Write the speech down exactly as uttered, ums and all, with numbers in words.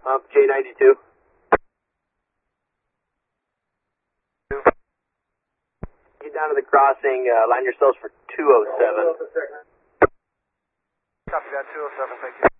Up J ninety-two. Get down to the crossing, uh, line yourselves for two oh seven. Copy that, two oh seven, thank you.